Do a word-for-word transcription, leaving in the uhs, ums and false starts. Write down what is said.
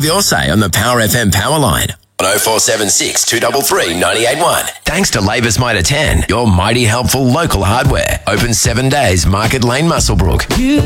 Have your say on the Power F M power line on oh four seven six, two three three, nine eight one. Thanks to Labour's Mitre ten, your mighty helpful local hardware. Open seven days, Market Lane, Muswellbrook.